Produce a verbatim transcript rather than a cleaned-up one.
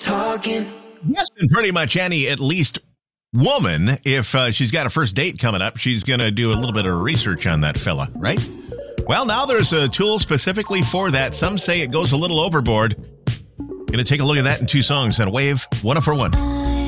talking. Yes, and pretty much any at least woman, if uh, she's got a first date coming up, she's going to do a little bit of research on that fella, right? Well, now there's a tool specifically for that. Some say it goes a little overboard. Going to take a look at that in two songs on Wave one oh four one.